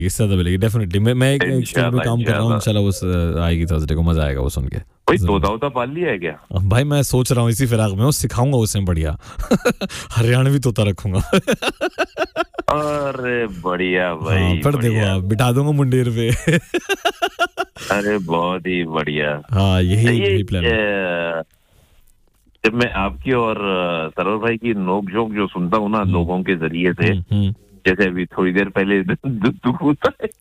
इससे ज्यादा मिलेगी डेफिनेटली। मैं एक स्टोरी पे काम कर रहा हूँ, इंशाल्लाह वो आएगी थर्सडे को, मजा आएगा वो सुन के। भाई तोता पाल लिया है क्या? भाई मैं सोच रहा हूँ इसी फिराक में सिखाऊंगा उसे बढ़िया हरियाणवी तोता रखूंगा। अरे बढ़िया भाई। हाँ, फिर देखो आप बिठा दूंगा मुंडेर पे। अरे बहुत ही बढ़िया। हाँ यही प्लान है। जब मैं आपकी और सरवर भाई की नोक-झोंक जो सुनता हूँ ना लोगों के जरिए से, जैसे अभी थोड़ी देर पहले दुख होता है।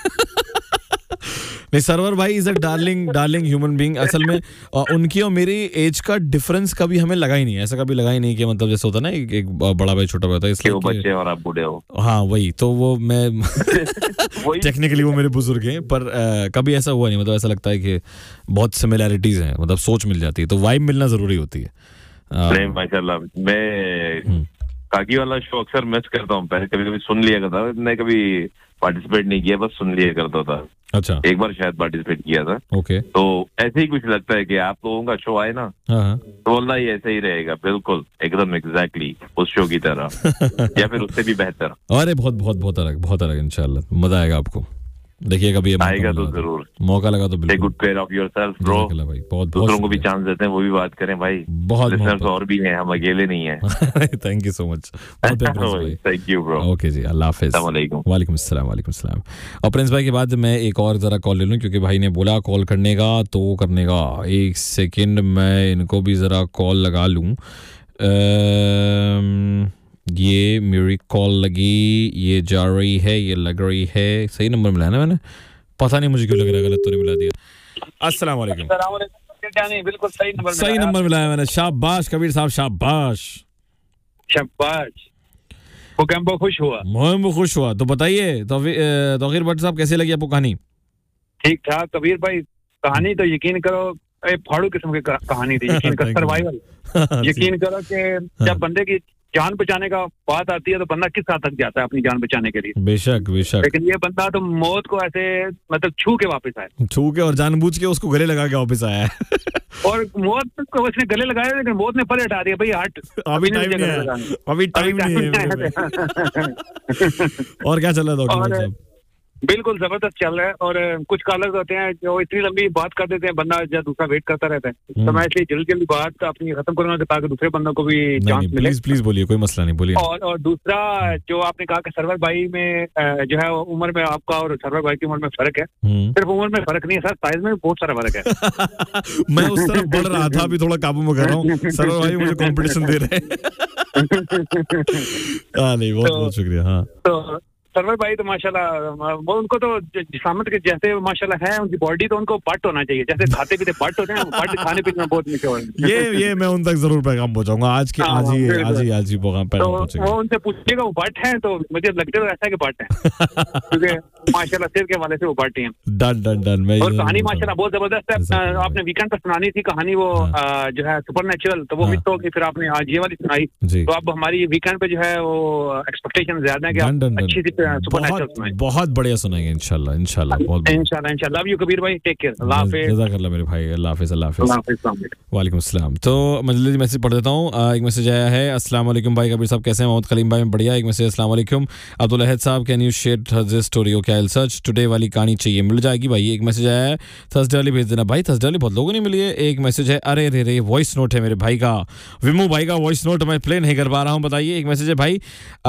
नहीं, सरवर भाई is a darling human being. असल में उनकी और मेरी एज का डिफरेंस कभी हमें लगा ही नहीं, ऐसा कभी लगा ही नहीं कि मतलब जैसे होता ना एक बड़ा भाई छोटा भाई होता है, इसलिए वो बच्चे और आप बूढ़े हो। हाँ वही तो, वो मैं टेक्निकली वो मेरे बुजुर्ग हैं, पर कभी ऐसा हुआ नहीं। मतलब ऐसा लगता है कि बहुत सिमिलैरिटीज हैं, मतलब सोच मिल जाती है, तो वाइब मिलना जरूरी होती है। नहीं माशाल्लाह, मैं काकी वाला शो अक्सर मिस करता हूँ। पहले कभी कभी सुन लिया करता, मैं कभी पार्टिसिपेट नहीं किया, बस सुन लिया करता था। अच्छा, एक बार शायद पार्टिसिपेट किया था। ओके। तो ऐसे ही कुछ लगता है कि आप लोगों का शो आए ना, तो वल्लाह ही ऐसा ही रहेगा, बिल्कुल एकदम एग्जैक्टली उस शो की तरह या फिर उससे भी बेहतर। अरे बहुत अलग इंशाल्लाह मजा आएगा आपको, देखिए कभी आएगा तो जरूर, मौका लगा तो बिल्कुल। Take good care of yourself bro भाई। बहुत दूसरों को भी चांस देते हैं, वो भी बात करें भाई। बहुत लिसनर्स और भी हैं, हम अकेले नहीं हैं। Thank you so much. Thank you bro. Okay जी, अल्लाह हाफिज़। वालेकुम अस्सलाम। और प्रिंस भाई के बाद मैं एक और जरा कॉल ले लूं, क्योंकि भाई ने बोला कॉल करने का, तो करने का। एक सेकंड मैं इनको भी जरा कॉल लगा लूं। ये मेरी कॉल लगी, ये जा रही है, ये लग रही है। सही नंबर मिला ना मैंने? पता नहीं मुझे क्यों लग रहा है गलत तो नहीं मिला दिया। अस्सलाम वालेकुम। बिल्कुल सही नंबर मिलाया मैंने। शाबाश कबीर साहब, शाबाश। वो कैंपो खुश हुआ। तो बताइए तौकीर भट्ट साहब, कैसे लगी आपको कहानी? ठीक ठाक कबीर भाई, कहानी तो यकीन करो फाड़ू किस्म की कहानी थी। यकीन करो सर्वाइवल। यकीन करो कि जब बंदे की जान बचाने का बात आती है तो बंदा किस हद तक जाता है अपनी जान बचाने के लिए। बेशक। लेकिन ये बंदा तो मौत को ऐसे मतलब छू के वापस आया, छू के और जानबूझ के उसको गले लगा के वापस आया है। और मौत को उसने गले लगाया, लेकिन मौत ने पल हटा दिया, भाई हट, अभी टाइम नहीं है। और क्या चल रहा है? बिल्कुल जबरदस्त चल रहा है। और कुछ कॉलर्स होते हैं जो इतनी लंबी बात कर देते हैं, बंदा जब दूसरा वेट करता रहता है। तो मैं इसलिए जल्दी बात अपनी खत्म करूंगा ताकि दूसरे बंदों को भी चांस मिले। प्लीज बोलिए, कोई मसला नहीं, बोलिए। और दूसरा जो आपने कहा कि सरवर भाई में जो है उम्र में आपका और सरवर भाई की उम्र में फर्क है। सिर्फ उम्र में फर्क नहीं है सर, साइज में बहुत सारा फर्क है। मैं उस तरफ बढ़ रहा था, अभी थोड़ा काबू में कर रहा हूँ। सरवर भाई मुझे कॉम्पिटिशन दे रहे हैं। नहीं, बहुत शुक्रिया। हाँ, तो सरवर भाई तो माशाल्लाह, वो उनको तो जिसामत के जैसे माशाल्लाह है उनकी बॉडी, तो उनको पट होना चाहिए। जैसे खाते पीते पट होते हैं, पट खाने पीने में बहुत नीचे हो रहे हैं। ये मैं उन तक जरूर पैगाम पहुंचाऊंगा आज ही पैगाम पहुंचाऊंगा। वो उनसे पूछिएगा वो पट है, तो मुझे लगता है ऐसा कि पट है, क्योंकि माशाल्लाह सिर के वाले से वो पट हैं। डन। और कहानी माशाल्लाह बहुत जबरदस्त है। आपने वीकेंड पर सुनानी थी कहानी, वो जो है सुपरनेचुरल, तो वो मिस हो गई। फिर आपने आज ये वाली सुनाई, तो अब हमारी वीकेंड पे जो है वो एक्सपेक्टेशन ज्यादा है कि आप अच्छी सी बहुत बढ़िया सुनाएंगे इंशाल्लाह। लव यू कबीर भाई, टेक केयर, अल्लाह हाफिज़। जज़ाकल्लाह मेरे भाई, अल्लाह हाफिज़। वालेकुम अस्सलाम। तो मजलिस मैसेज पढ़ देता हूँ। एक मैसेज आया है, अस्सलाम वालेकुम भाई कबीर साहब, कैसे हैं? मोहम्मद कलीम भाई बढ़िया। एक मैसेज, अस्सलाम वालेकुम अब्दुल अहद साहब, can you share this story? Okay, I will search today वाली कहानी चाहिए, मिल जाएगी भाई। एक मैसेज आया है, थर्सडे वाली भेज देना भाई। थर्सडे वाली बहुत लोगों ने मिली है। एक मैसेज है, अरे रे वॉइस नोट है मेरे भाई का, विमू भाई का वॉइस नोट मैं प्ले नहीं कर पा रहा हूँ, बताइए। एक मैसेज है भाई,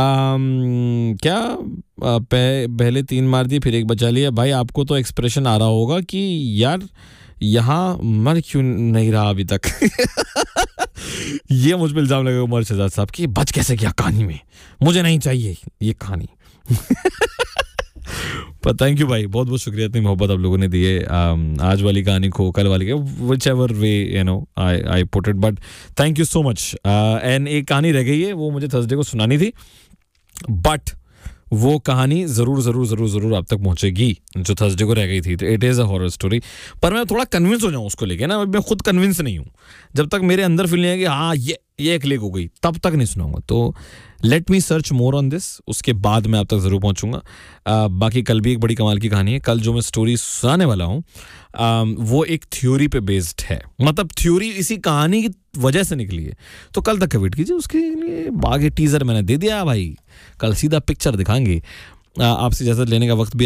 क्या पहले 3 मार दिए फिर 1 बचा लिया। भाई आपको तो एक्सप्रेशन आ रहा होगा कि यार यहाँ मर क्यों नहीं रहा अभी तक। ये मुझ पर इल्जाम लगेगा उमर शहजाद साहब कि बच कैसे गया कहानी में, मुझे नहीं चाहिए ये कहानी। पर थैंक यू भाई, बहुत बहुत शुक्रिया, इतनी मोहब्बत आप लोगों ने दी है आज वाली कहानी को, कल वाली को, whichever way you know I put it, but thank you so much। And एक कहानी रह गई है, वो मुझे थर्सडे को सुनानी थी, बट वो कहानी जरूर आप तक पहुंचेगी जो थर्सडे को रह गई थी। तो it is a horror story, पर मैं थोड़ा कन्विंस हो जाऊं उसको लेके ना, मैं खुद कन्विंस नहीं हूं। जब तक मेरे अंदर फील नहीं है कि हाँ ये क्लिक हो गई, तब तक नहीं सुनाऊंगा। तो let me search more on this, उसके बाद मैं आप तक ज़रूर पहुंचूंगा। बाकी कल भी एक बड़ी कमाल की कहानी है। कल जो मैं स्टोरी सुनाने वाला हूँ वो एक थ्योरी पे बेस्ड है, मतलब थ्योरी इसी कहानी की वजह से निकली है। तो कल तक का वेट कीजिए, उसके लिए बाकी टीज़र मैंने दे दिया भाई, कल सीधा पिक्चर दिखाएंगे। आपसे इजाज़त लेने का वक्त भी